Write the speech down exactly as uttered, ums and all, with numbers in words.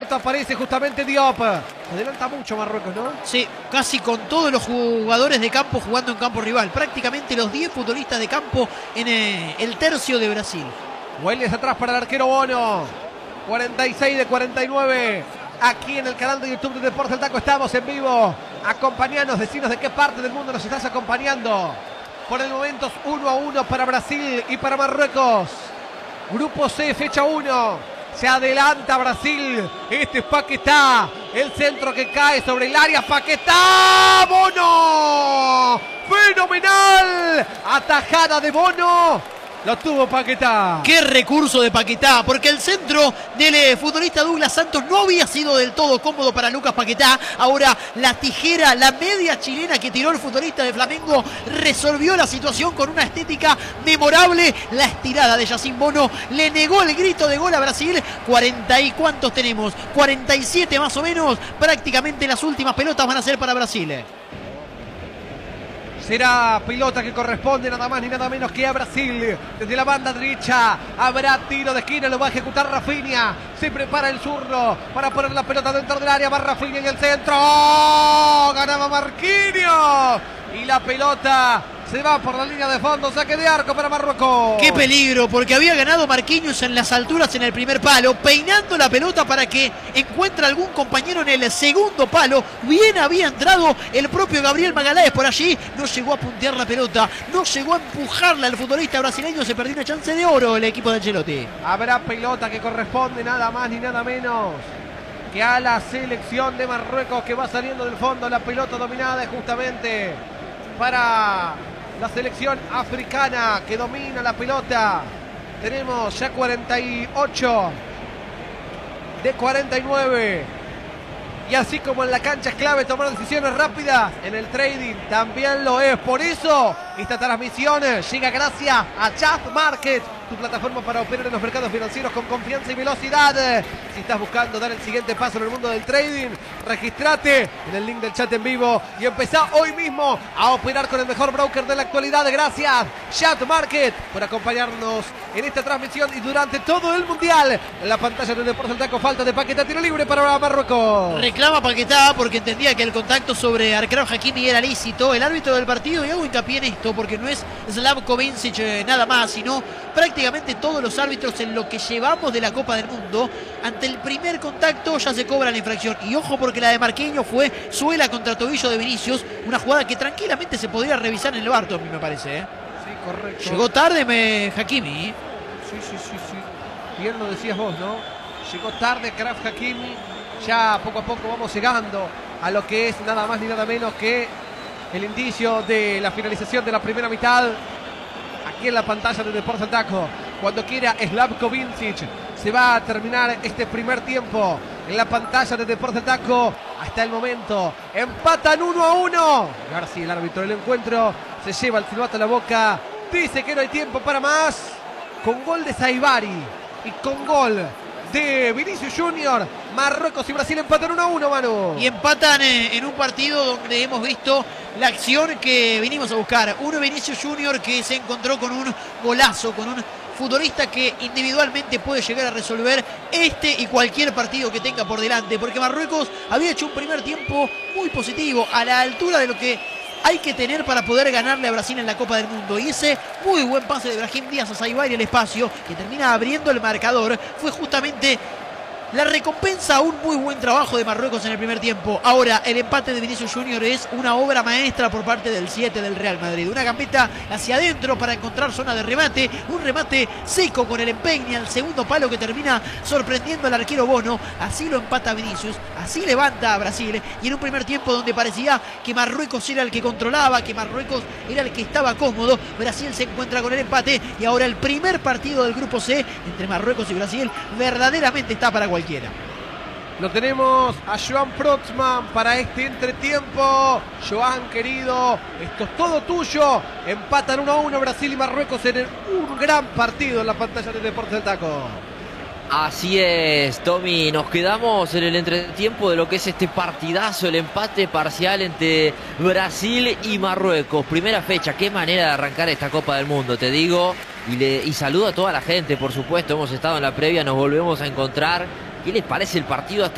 momento aparece justamente Diop. Adelanta mucho Marruecos, ¿no? Sí, casi con todos los jugadores de campo jugando en campo rival. Prácticamente los diez futbolistas de campo en eh, el tercio de Brasil. Hueles atrás para el arquero Bono. cuarenta y seis de cuarenta y nueve. Aquí en el canal de YouTube de Deportes del Taco estamos en vivo. Acompañanos, decinos de qué parte del mundo nos estás acompañando. Por el momento es uno a uno para Brasil y para Marruecos. Grupo C, fecha uno. Se adelanta Brasil. Este es Paquetá. El centro que cae sobre el área. Paquetá. Bono. Fenomenal. Atajada de Bono. Lo tuvo Paquetá. Qué recurso de Paquetá, porque el centro del eh, futbolista Douglas Santos no había sido del todo cómodo para Lucas Paquetá. Ahora la tijera, la media chilena que tiró el futbolista de Flamengo resolvió la situación con una estética memorable. La estirada de Yacine Bono le negó el grito de gol a Brasil. cuarenta y cuántos tenemos, cuarenta y siete más o menos. Prácticamente las últimas pelotas van a ser para Brasil. Será pelota que corresponde nada más ni nada menos que a Brasil. Desde la banda derecha habrá tiro de esquina, lo va a ejecutar Rafinha. Se prepara el zurdo para poner la pelota dentro del área. Va Rafinha en el centro. ¡Oh! Ganaba Marquinhos. Y la pelota se va por la línea de fondo. Saque de arco para Marruecos. Qué peligro, porque había ganado Marquinhos en las alturas en el primer palo, peinando la pelota para que encuentre algún compañero en el segundo palo. Bien había entrado el propio Gabriel Magalhães por allí. No llegó a puntear la pelota, no llegó a empujarla el futbolista brasileño. Se perdió una chance de oro el equipo de Ancelotti. Habrá pelota que corresponde nada más ni nada menos que a la selección de Marruecos, que va saliendo del fondo. La pelota dominada es justamente para la selección africana, que domina la pelota. Tenemos ya cuarenta y ocho de cuarenta y nueve. Y así como en la cancha es clave tomar decisiones rápidas, en el trading también lo es. Por eso esta transmisión llega gracias a Just Market, tu plataforma para operar en los mercados financieros con confianza y velocidad. Si estás buscando dar el siguiente paso en el mundo del trading, registrate en el link del chat en vivo y empezá hoy mismo a operar con el mejor broker de la actualidad. Gracias Just Market por acompañarnos en esta transmisión y durante todo el mundial. En la pantalla de Deportes del Taco, falta de Paquetá, tiro libre para Marruecos. Reclama Paquetá porque entendía que el contacto sobre Achraf Hakimi era lícito. El árbitro del partido, y hago hincapié en esto porque no es Slavko Vincic eh, nada más, sino prácticamente todos los árbitros en lo que llevamos de la Copa del Mundo, ante el primer contacto ya se cobra la infracción. Y ojo, porque la de Marquinhos fue suela contra tobillo de Vinicius, una jugada que tranquilamente se podría revisar en el V A R, a mí me parece. ¿eh? Sí, correcto. Llegó tarde me, Hakimi. Sí, sí, sí, sí. Bien lo decías vos, ¿no? Llegó tarde Achraf Hakimi. Ya poco a poco vamos llegando a lo que es nada más ni nada menos que el indicio de la finalización de la primera mitad. Aquí en la pantalla de Deportes del Taco, cuando quiera Slavko Vincic, se va a terminar este primer tiempo. En la pantalla de Deportes del Taco, hasta el momento empatan uno a uno. Y ahora sí, el árbitro del encuentro se lleva el silbato a la boca, dice que no hay tiempo para más. Con gol de Saibari y con gol de Vinicius Junior, Marruecos y Brasil empatan uno a uno, Manu. Y empatan eh, en un partido donde hemos visto la acción que vinimos a buscar. Uno, Vinicius Junior, que se encontró con un golazo, con un futbolista que individualmente puede llegar a resolver este y cualquier partido que tenga por delante, porque Marruecos había hecho un primer tiempo muy positivo, a la altura de lo que hay que tener para poder ganarle a Brasil en la Copa del Mundo. Y ese muy buen pase de Brahim Díaz a Saibari, el espacio que termina abriendo el marcador, fue justamente la recompensa a un muy buen trabajo de Marruecos en el primer tiempo. Ahora, el empate de Vinicius Junior es una obra maestra por parte del siete del Real Madrid. Una gambeta hacia adentro para encontrar zona de remate. Un remate seco con el empeine al segundo palo que termina sorprendiendo al arquero Bono. Así lo empata Vinicius. Así levanta a Brasil. Y en un primer tiempo donde parecía que Marruecos era el que controlaba, que Marruecos era el que estaba cómodo, Brasil se encuentra con el empate. Y ahora el primer partido del grupo C entre Marruecos y Brasil verdaderamente está para cualquiera. Lo tenemos a Joan Protzman para este entretiempo. Joan, querido, esto es todo tuyo. Empatan uno a uno Brasil y Marruecos en un gran partido en la pantalla de Deportes del Taco. Así es, Tommy, nos quedamos en el entretiempo de lo que es este partidazo, el empate parcial entre Brasil y Marruecos. Primera fecha, qué manera de arrancar esta Copa del Mundo, te digo. Y, le, y saludo a toda la gente, por supuesto, hemos estado en la previa, nos volvemos a encontrar. ¿Qué les parece el partido hasta